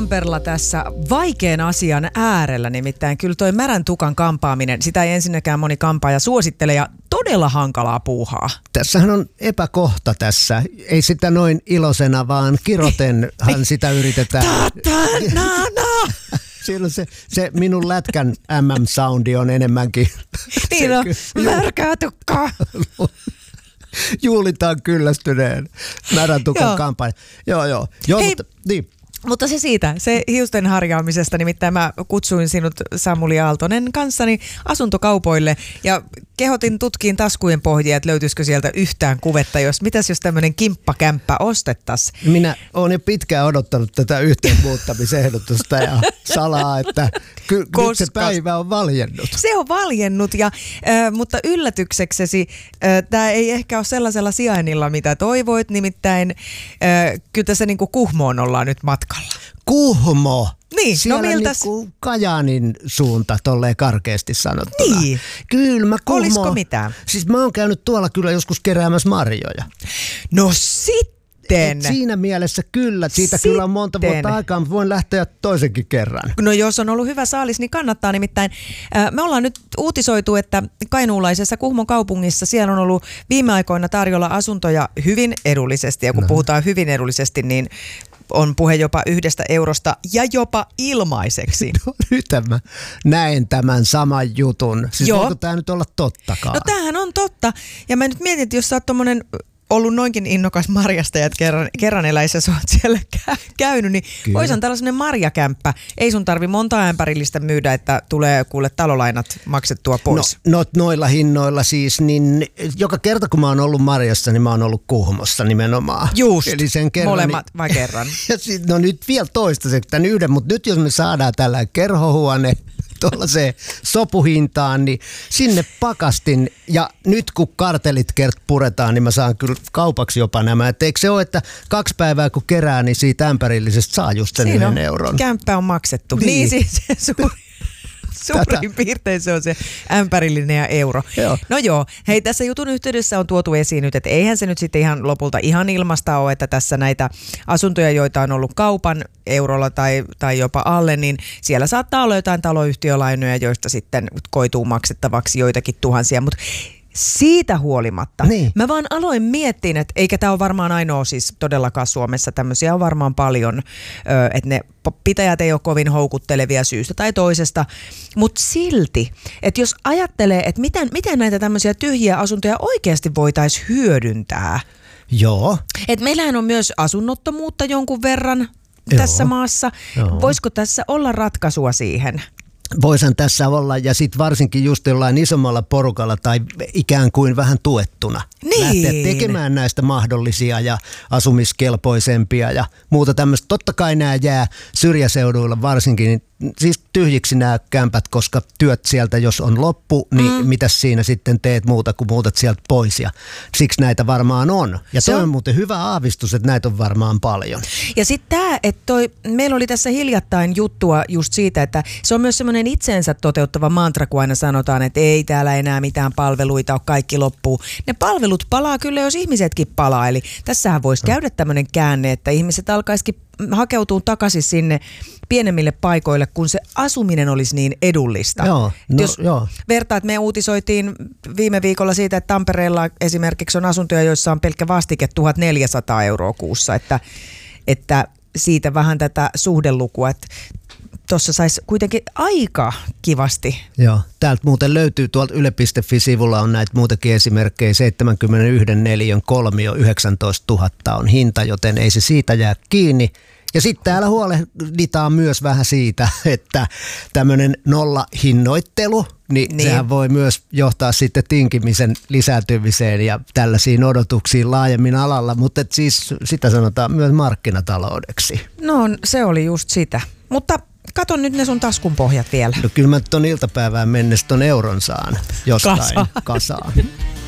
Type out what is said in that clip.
Tampereella tässä vaikean asian äärellä, nimittäin kyllä toi märän tukan kampaaminen, sitä ei ensinnäkään moni kampaaja suosittele ja todella hankalaa puuhaa. Tässähän on epäkohta tässä. Ei sitä noin ilosena, vaan kirotenhan sitä yritetään. Silloin se minun lätkän MM-soundi on enemmänkin. Niin on, märkää tukkaa. Juhlitaan kyllästyneen märän tukan kampanja. Joo, hei, mutta, niin. Mutta se siitä, se hiusten harjaamisesta, nimittäin mä kutsuin sinut Samuli Aaltonen kanssani asuntokaupoille ja kehotin tutkiin taskujen pohjia, että löytyisikö sieltä yhtään kuvetta, mitäs jos tämmöinen kimppakämppä ostettaisiin. Minä olen jo pitkään odottanut tätä yhteenmuuttamisehdotusta ja salaa, että nyt se päivä on valjennut. Se on valjennut, mutta yllätykseksesi tämä ei ehkä ole sellaisella sijainnilla, mitä toivoit, nimittäin kyllä tässä niin kuin Kuhmoon ollaan nyt matkalla. Kuhmo! Niin, siellä no niinku Kajaanin suunta, tolleen karkeasti sanottuna. Niin. Kyllä mä Kuhmo. Olisiko mitään? Siis mä oon käynyt tuolla kyllä joskus keräämässä marjoja. No sitten! Siinä mielessä kyllä. Siitä kyllä on monta vuotta aikaa, mutta voin lähteä toisenkin kerran. No jos on ollut hyvä saalis, niin kannattaa nimittäin. Me ollaan nyt uutisoitu, että kainuulaisessa Kuhmon kaupungissa siellä on ollut viime aikoina tarjolla asuntoja hyvin edullisesti. Ja kun puhutaan hyvin edullisesti, niin on puhe jopa 1 eurosta ja jopa ilmaiseksi. No nyt mä näen tämän saman jutun. Siis voiko tämä nyt olla tottakaan? No tämähän on totta. Ja mä nyt mietin, että jos sä oot tommonen ollut noinkin innokas marjastajat kerran eläissä, sä oot siellä käynyt, niin voisin tällainen marjakämppä. Ei sun tarvi monta ämpärillistä myydä, että tulee kuule talolainat maksettua pois. No noilla hinnoilla siis, niin joka kerta kun mä oon ollut marjassa, niin mä oon ollut Kuhmossa nimenomaan. Just, eli sen kerran, molemmat vai kerran? Ja no nyt vielä toistaiseksi tämän yhden, mutta nyt jos me saadaan tällainen kerhohuone tuollaiseen sopuhintaan, niin sinne pakastin. Ja nyt kun kartelit puretaan, niin mä saan kyllä kaupaksi jopa nämä. Et eikö se ole, että 2 päivää kun kerää, niin siitä ämpärillisestä saa just sen 1 euron. Kämppä on maksettu. Niin siis suurin piirtein se on se ämpärillinen ja euro. Joo. No joo, hei tässä jutun yhteydessä on tuotu esiin nyt, että eihän se nyt sitten ihan lopulta ihan ilmasta ole, että tässä näitä asuntoja, joita on ollut kaupan eurolla tai jopa alle, niin siellä saattaa olla jotain taloyhtiölainoja, joista sitten koituu maksettavaksi joitakin tuhansia, mutta siitä huolimatta. Niin. Mä vaan aloin miettiä, että eikä tämä ole varmaan ainoa siis todellakaan Suomessa. Tämmöisiä on varmaan paljon, että ne pitäjät ei ole kovin houkuttelevia syystä tai toisesta. Mutta silti, että jos ajattelee, että miten näitä tämmöisiä tyhjiä asuntoja oikeasti voitaisiin hyödyntää. Joo. Että meillähän on myös asunnottomuutta jonkun verran tässä maassa. Joo. Voisiko tässä olla ratkaisua siihen? Voisin tässä olla, ja sitten varsinkin just jollain isommalla porukalla tai ikään kuin vähän tuettuna. Niin. Lähteä tekemään näistä mahdollisia ja asumiskelpoisempia ja muuta tämmöistä. Totta kai nämä jää syrjäseuduilla varsinkin, siis tyhjiksi nämä kämpät, koska työt sieltä jos on loppu, niin mitäs siinä sitten teet muuta kuin muutat sieltä pois. Ja siksi näitä varmaan on. Ja toi on muuten hyvä aavistus, että näitä on varmaan paljon. Ja sitten tämä, että meillä oli tässä hiljattain juttua just siitä, että se on myös semmoinen itseensä toteuttava mantra, kun aina sanotaan, että ei täällä enää mitään palveluita ole, kaikki loppuu. Ne palvelut palaa kyllä, jos ihmisetkin palaa. Eli tässähän voisi käydä tämmöinen käänne, että ihmiset alkaisikin hakeutuu takaisin sinne pienemmille paikoille, kun se asuminen olisi niin edullista. Jos vertaat, me uutisoitiin viime viikolla siitä, että Tampereella esimerkiksi on asuntoja, joissa on pelkkä vastike 1 400 euroa kuussa, että siitä vähän tätä suhdelukua, että tuossa saisi kuitenkin aika kivasti. Joo, täältä muuten löytyy tuolta yle.fi-sivulla on näitä muutakin esimerkkejä. 71 neliön kolmio 19 000 on hinta, joten ei se siitä jää kiinni. Ja sitten täällä huolehditaan myös vähän siitä, että tämmöinen nollahinnoittelu, niin sehän voi myös johtaa sitten tinkimisen lisääntymiseen ja tällaisiin odotuksiin laajemmin alalla, mutta siis sitä sanotaan myös markkinataloudeksi. No se oli just sitä, mutta katon nyt ne sun taskun pohjat vielä. No kyllä mä ton iltapäivään mennessä ton euron saan jostain kasaan.